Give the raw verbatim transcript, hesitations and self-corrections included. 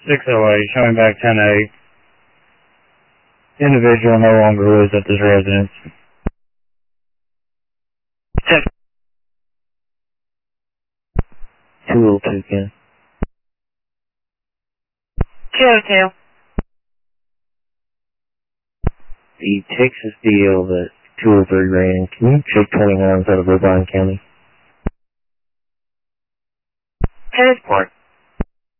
six oh eight, showing back ten eight. Individual no longer lives at this residence. two oh two, Ken. two oh two. The Texas D L that two oh three ran, can you check twenty-ones out of Irvine County? Tennisport.